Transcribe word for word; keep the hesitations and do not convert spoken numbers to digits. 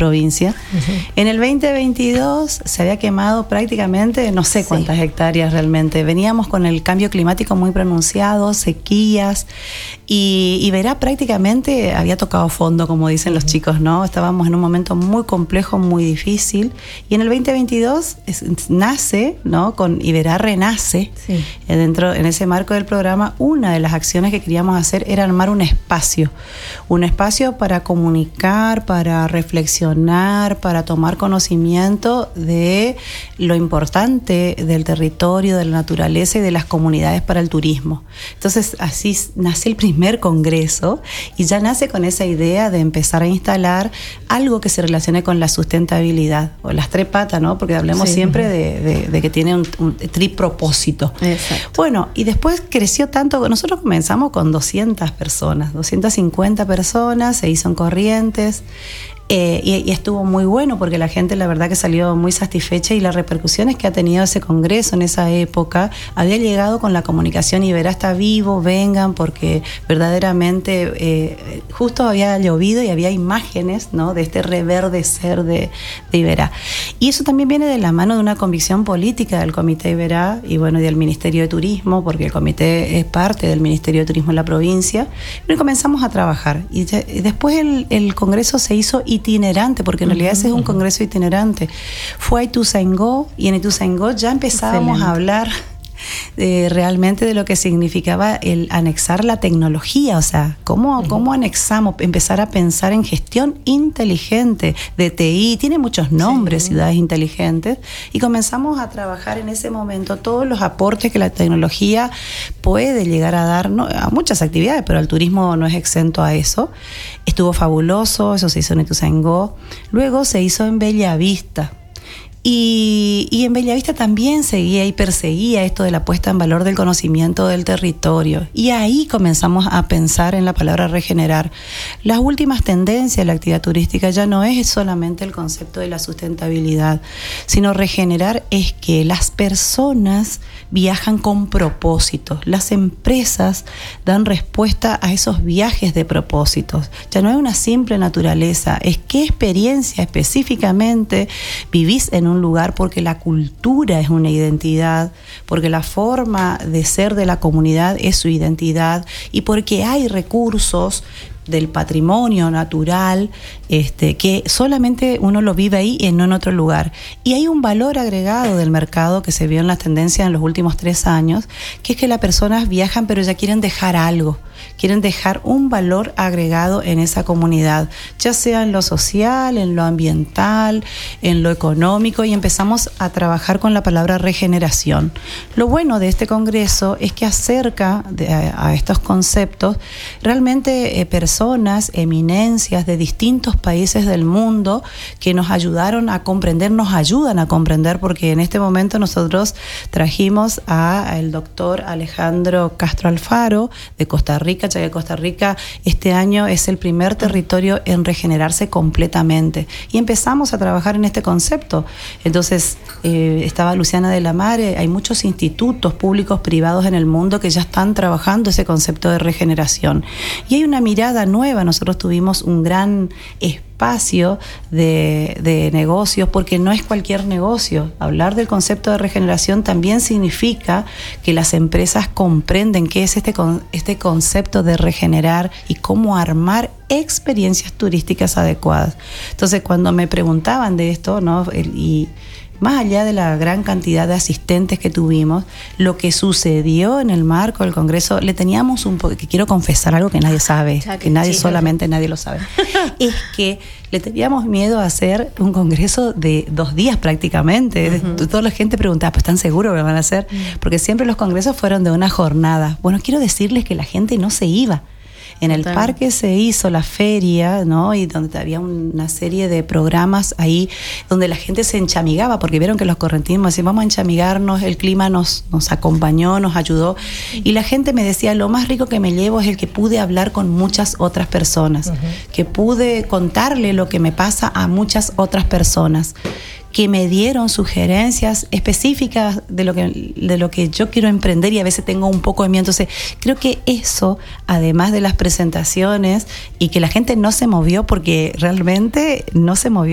provincia. Uh-huh. En el veinte veintidós se había quemado prácticamente no sé cuántas sí. hectáreas realmente. Veníamos con el cambio climático muy pronunciado, sequías, y, y Iberá prácticamente había tocado fondo, como dicen uh-huh. los chicos, ¿no? Estábamos en un momento muy complejo, muy difícil, y en el veinte veintidós es, nace, ¿no? Con Iberá Renace, sí. eh, dentro, en ese marco del programa, una de las acciones que queríamos hacer era armar un espacio, un espacio para comunicar, para reflexionar, para tomar conocimiento de lo importante del territorio, de la naturaleza y de las comunidades para el turismo. Entonces así nace el primer congreso y ya nace con esa idea de empezar a instalar algo que se relacione con la sustentabilidad o las tres patas, ¿no? Porque hablemos sí. siempre de, de, de que tiene un, un tripropósito. Exacto. Bueno, y después creció tanto, nosotros comenzamos con doscientas personas, doscientas cincuenta personas, se hizo en Corrientes. Eh, y, y estuvo muy bueno porque la gente la verdad que salió muy satisfecha y las repercusiones que ha tenido ese congreso en esa época había llegado con la comunicación Iberá está vivo, vengan, porque verdaderamente eh, justo había llovido y había imágenes, ¿no? De este reverdecer de, de Iberá. Y eso también viene de la mano de una convicción política del Comité Iberá y bueno, y del Ministerio de Turismo, porque el comité es parte del Ministerio de Turismo en la provincia. Y comenzamos a trabajar y, ya, y después el, el congreso se hizo itinerante, porque en realidad uh-huh. ese es un congreso itinerante. Fue a Ituzaingó y en Ituzaingó ya empezábamos Excelente. a hablar de, realmente de lo que significaba el anexar la tecnología, o sea, cómo, uh-huh. cómo anexamos, empezar a pensar en gestión inteligente de T I, tiene muchos nombres, sí. ciudades inteligentes, y comenzamos a trabajar en ese momento todos los aportes que la tecnología puede llegar a dar, ¿no? A muchas actividades, pero el turismo no es exento a eso. Estuvo fabuloso, eso se hizo en Ituzaingó, luego se hizo en Bellavista. Y, y en Bellavista también seguía y perseguía esto de la puesta en valor del conocimiento del territorio. Y ahí comenzamos a pensar en la palabra regenerar. Las últimas tendencias de la actividad turística ya no es solamente el concepto de la sustentabilidad, sino regenerar es que las personas viajan con propósitos. Las empresas dan respuesta a esos viajes de propósitos. Ya no es una simple naturaleza, es qué experiencia específicamente vivís en un un lugar, porque la cultura es una identidad, porque la forma de ser de la comunidad es su identidad y porque hay recursos del patrimonio natural este, que solamente uno lo vive ahí y no en otro lugar. Y hay un valor agregado del mercado que se vio en las tendencias en los últimos tres años, que es que las personas viajan pero ya quieren dejar algo, quieren dejar un valor agregado en esa comunidad, ya sea en lo social, en lo ambiental, en lo económico, y empezamos a trabajar con la palabra regeneración. Lo bueno de este congreso es que acerca de, a, a estos conceptos realmente eh, personas personas, eminencias de distintos países del mundo que nos ayudaron a comprender, nos ayudan a comprender, porque en este momento nosotros trajimos al doctor Alejandro Castro Alfaro de Costa Rica, ya que Costa Rica este año es el primer territorio en regenerarse completamente. Y empezamos a trabajar en este concepto. Entonces, eh, estaba Luciana de la Mare, hay muchos institutos públicos, privados en el mundo que ya están trabajando ese concepto de regeneración. Y hay una mirada nueva. Nosotros tuvimos un gran espacio de, de negocios, porque no es cualquier negocio. Hablar del concepto de regeneración también significa que las empresas comprenden qué es este, este concepto de regenerar y cómo armar experiencias turísticas adecuadas. Entonces, cuando me preguntaban de esto, ¿no? El, y más allá de la gran cantidad de asistentes que tuvimos, lo que sucedió en el marco del Congreso, le teníamos un poco, que quiero confesar algo que nadie sabe, que nadie, solamente nadie lo sabe, es que le teníamos miedo a hacer un congreso de dos días prácticamente. Uh-huh. Toda la gente preguntaba, ¿pues están seguros que van a hacer? Uh-huh. Porque siempre los congresos fueron de una jornada. Bueno, quiero decirles que la gente no se iba. En el Total. Parque se hizo la feria, ¿no? Y donde había una serie de programas ahí donde la gente se enchamigaba, porque vieron que los correntinos decían, vamos a enchamigarnos, el clima nos, nos acompañó, nos ayudó. Y la gente me decía, lo más rico que me llevo es el que pude hablar con muchas otras personas, uh-huh. que pude contarle lo que me pasa a muchas otras personas, que me dieron sugerencias específicas de lo que de lo que yo quiero emprender, y a veces tengo un poco de miedo. Entonces, creo que eso, además de las presentaciones y que la gente no se movió, porque realmente no se movió.